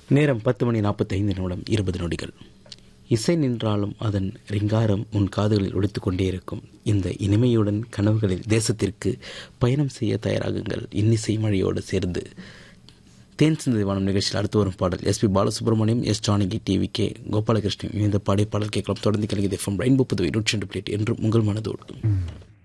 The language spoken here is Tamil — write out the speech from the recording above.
நேரம் 10:45 20 நொடிகள். இசை நின்றாலும் அதன் ரிங்காரம் உன் காதுகளில் ஒலித்துக் கொண்டே இருக்கும். இந்த இனிமையுடன் கனவுகளில் தேசத்திற்கு பயணம் செய்ய தயாராகுங்கள். இன்னிசை மழையோடு சேர்ந்து தேன் சிந்தனை வானம் நிகழ்ச்சியில் அடுத்து வரும் பாடல் எஸ்பி பாலசுப்ரமணியம், எஸ் ஜானகி, டிவி.கே. கோபாலகிருஷ்ணன் இந்த பாடல் கேட்கலாம். தொடர்ந்து கலைஞர் FM ரெயின்போ புதுவை 102.8 என்றும் உங்கள் மனதோடு.